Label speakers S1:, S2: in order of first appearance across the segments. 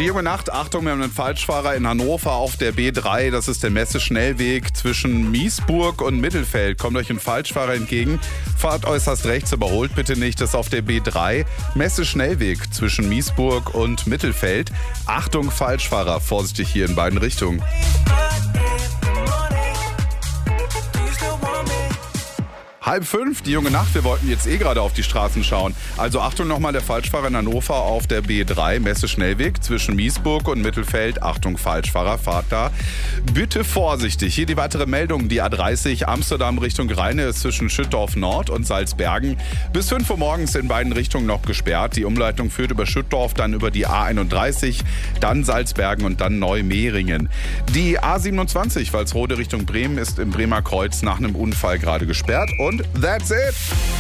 S1: Die junge Nacht, Achtung, wir haben einen Falschfahrer in Hannover auf der B3. Das ist der Messe-Schnellweg zwischen Miesburg und Mittelfeld. Kommt euch ein Falschfahrer entgegen, fahrt äußerst rechts, überholt bitte nicht. Das ist auf der B3. Messe-Schnellweg zwischen Miesburg und Mittelfeld. Achtung, Falschfahrer, vorsichtig hier in beiden Richtungen. 4:30, die junge Nacht. Wir wollten jetzt gerade auf die Straßen schauen. Also Achtung nochmal, der Falschfahrer in Hannover auf der B3, Messe-Schnellweg zwischen Miesburg und Mittelfeld. Achtung, Falschfahrer, fahrt da. Bitte vorsichtig. Hier die weitere Meldung. Die A30 Amsterdam Richtung Rheine ist zwischen Schüttorf Nord und Salzbergen bis 5 Uhr morgens in beiden Richtungen noch gesperrt. Die Umleitung führt über Schüttorf, dann über die A31, dann Salzbergen und dann Neumehringen. Die A27 Walsrode Richtung Bremen ist im Bremer Kreuz nach einem Unfall gerade gesperrt. Und that's it.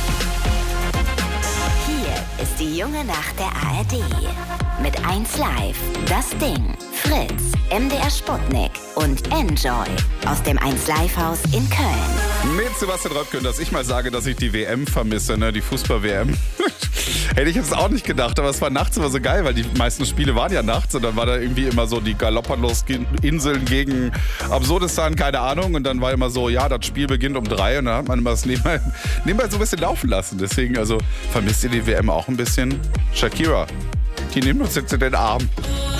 S2: Hier ist die junge Nacht der ARD. Mit 1Live, Das Ding, Fritz, MDR Sputnik und Enjoy aus dem 1Live-Haus in Köln.
S1: Mit Sebastian Röpken, dass ich mal sage, dass ich die WM vermisse, ne? Die Fußball-WM. Hätte ich jetzt auch nicht gedacht, aber es war nachts immer so geil, weil die meisten Spiele waren ja nachts und dann war da irgendwie immer so die Galapagos-Inseln gegen Absurdistan, keine Ahnung, und dann war immer so, ja, das Spiel beginnt um 3 und dann hat man immer das nebenbei so ein bisschen laufen lassen. Deswegen, also vermisst ihr die WM auch ein bisschen? Shakira, die nimmt uns jetzt in den Arm.